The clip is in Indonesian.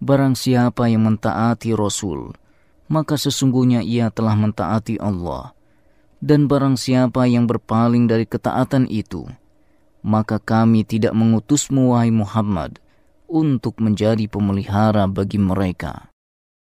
Barang siapa yang mentaati Rasul, maka sesungguhnya ia telah mentaati Allah. Dan barang siapa yang berpaling dari ketaatan itu, maka kami tidak mengutusmu, wahai Muhammad, untuk menjadi pemelihara bagi mereka.